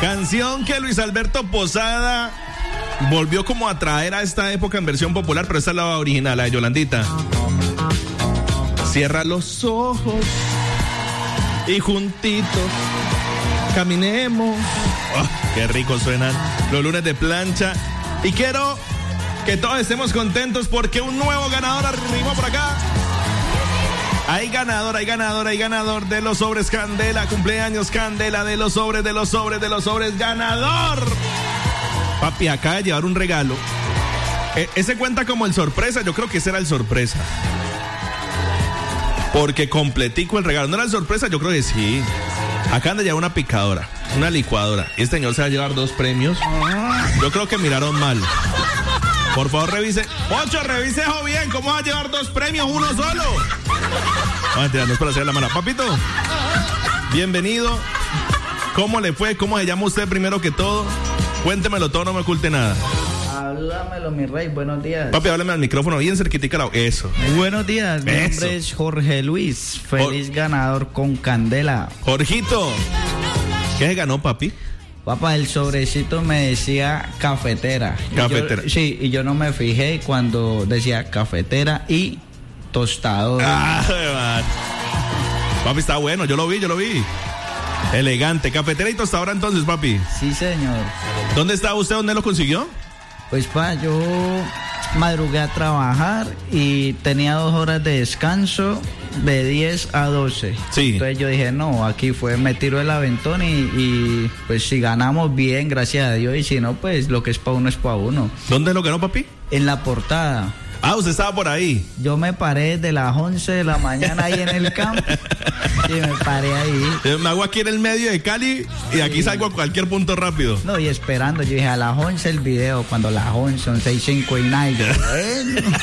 Canción que Luis Alberto Posada volvió como a traer a esta época en versión popular, pero esta es la original, la de Yolandita. Cierra los ojos y juntitos caminemos. Oh, qué rico suenan los lunes de plancha. Y quiero que todos estemos contentos porque un nuevo ganador arribó por acá. Hay ganador de los sobres Candela, cumpleaños Candela, de los sobres, ganador. Papi, acaba de llevar un regalo. Ese cuenta como el sorpresa, yo creo que ese era el sorpresa. Porque completico el regalo. ¿No era el sorpresa? Yo creo que sí. Acaban de llevar una picadora, una licuadora. Y este señor se va a llevar 2 premios. Yo creo que miraron mal. Por favor, revise. Pocho, revise eso bien. ¿Cómo va a llevar 2 premios, uno solo? No es para hacer la mala. Papito, bienvenido. ¿Cómo le fue? ¿Cómo se llama usted primero que todo? Cuéntemelo todo, no me oculte nada. Háblamelo, mi rey, buenos días. Papi, háblame al micrófono bien cerquitica. Eso. Buenos días, mi nombre es Jorge Luis. Feliz ganador con Candela. Jorgito, ¿qué se ganó, papi? Papá, el sobrecito me decía cafetera. Cafetera. Y yo no me fijé cuando decía cafetera y tostador. Papi, está bueno, yo lo vi. Elegante, cafetera y tostadora entonces, papi. Sí, señor. ¿Dónde estaba usted? ¿Dónde lo consiguió? Pues, yo madrugué a trabajar y tenía 2 horas de descanso de 10 a 12. Sí. Entonces yo dije, no, aquí me tiro el aventón y pues si ganamos bien, gracias a Dios, y si no, pues lo que es para uno es para uno. ¿Dónde lo ganó, papi? En la portada. Ah, usted estaba por ahí. Yo me paré de las 11 de la mañana ahí en el campo y me paré ahí. Me hago aquí en el medio de Cali y aquí salgo a cualquier punto rápido. No, y esperando, yo dije a las 11 el video, cuando las 11 son 6:05 y nada. Bueno.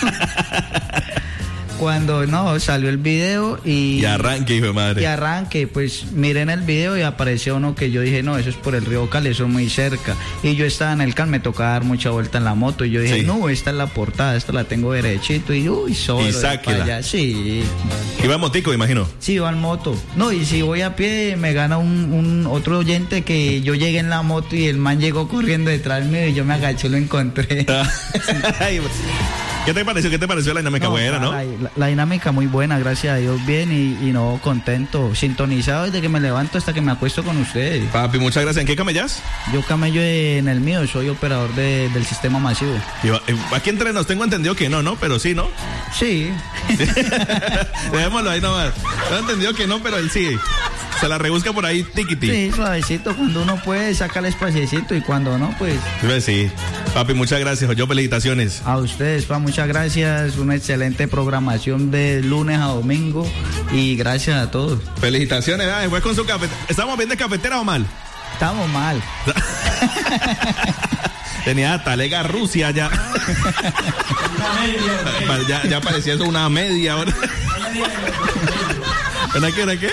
Cuando no, salió el video y arranque, hijo de madre. Y arranque, pues miren el video y apareció uno que yo dije, no, eso es por el río Cali, eso es muy cerca. Y yo estaba en el Cali, me tocaba dar mucha vuelta en la moto y yo dije, no, esta es la portada, esta la tengo derechito y solo. Y sáquela. Sí. Iba en motico, imagino. Sí, iba en moto. No, y si voy a pie, me gana un otro oyente que yo llegué en la moto y el man llegó corriendo detrás mío y yo me agaché y lo encontré. ¿Qué te pareció la dinámica? Buena, ¿no? La dinámica muy buena, gracias a Dios, bien y no, contento, sintonizado desde que me levanto hasta que me acuesto con ustedes. Papi, muchas gracias. ¿En qué camellas? Yo camello en el mío, soy operador del sistema masivo. Aquí entre nos tengo entendido que no, pero sí, ¿no? Sí. Dejémoslo ahí nomás. Tengo entendido que no, pero él sí. Se la rebusca por ahí, tiquiti. Sí, suavecito, cuando uno puede sacarle espaciecito y cuando no, pues. Sí. Papi, muchas gracias. Yo, felicitaciones. A ustedes, muchas gracias. Una excelente programación de lunes a domingo y gracias a todos. Felicitaciones, fue con su cafetera. ¿Estamos bien de cafetera o mal? Estamos mal. Tenía talega Rusia ya. Ya parecía eso una media ahora. ¿Era qué?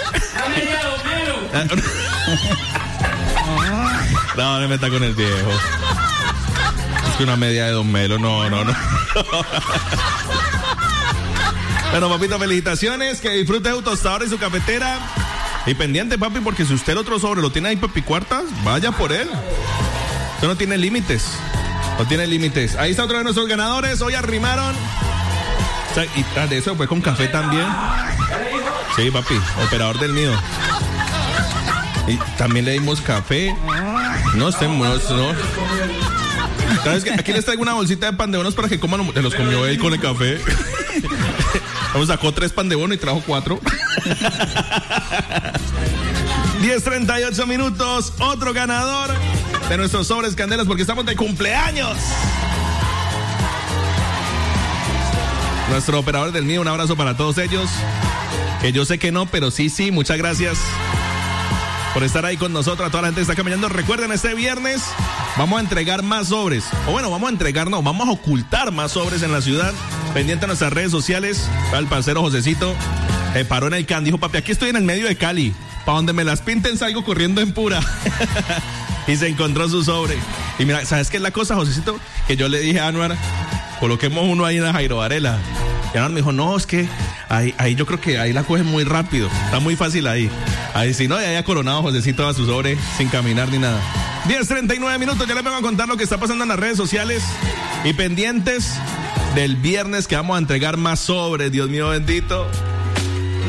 No me meta con el viejo. Es que una media de Don Melo, no. Bueno, papito, felicitaciones, que disfrute de su tostador y su cafetera. Y pendiente, papi, porque si usted el otro sobre lo tiene ahí papi cuartas, vaya por él. Usted no tiene límites. Ahí está otro de nuestros ganadores. Hoy arrimaron. Y tras de eso fue con café también. Sí, papi, operador del mío. Y también le dimos café. No. ¿Sabes qué? Aquí les traigo una bolsita de pan de bonos para que coman. Se los comió él con el café. Vamos, sacó 3 pan de bono y trajo 4. 10:38 minutos. Otro ganador de nuestros sobres Candelas porque estamos de cumpleaños. Nuestro operador del mío, un abrazo para todos ellos. Que yo sé que no, pero sí, muchas gracias por estar ahí con nosotros. A toda la gente que está caminando. Recuerden, este viernes vamos a entregar más sobres. Vamos a ocultar más sobres en la ciudad. Pendiente a nuestras redes sociales. El parcero Josecito paró en el can. Dijo, papi, aquí estoy en el medio de Cali. Para donde me las pinten salgo corriendo en pura. Y se encontró su sobre. Y mira, ¿sabes qué es la cosa, Josecito? Que yo le dije a Anuar, coloquemos uno ahí en la Jairo Varela. Y Anuar me dijo, no, es que ahí yo creo que ahí la cogen muy rápido. Está muy fácil ahí. Ahí sí, no, ya haya coronado Josecito a su sobre sin caminar ni nada. 10:39 minutos, ya les vengo a contar lo que está pasando en las redes sociales y pendientes del viernes que vamos a entregar más sobres, Dios mío bendito.